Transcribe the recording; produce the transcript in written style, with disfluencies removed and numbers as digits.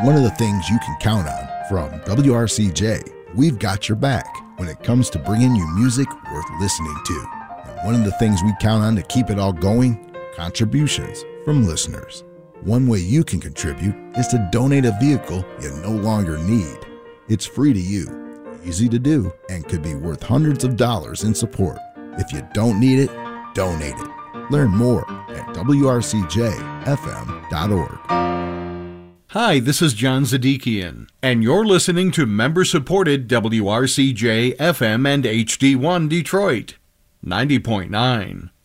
One of the things you can count on from WRCJ, we've got your back when it comes to bringing you music worth listening to. And one of the things we count on to keep it all going, contributions from listeners. One way you can contribute is to donate a vehicle you no longer need. It's free to you, easy to do, and could be worth hundreds of dollars in support. If you don't need it, donate it. Learn more at wrcjfm.org. Hi, this is John Zadikian, and you're listening to member-supported WRCJ FM and HD1 Detroit, 90.9.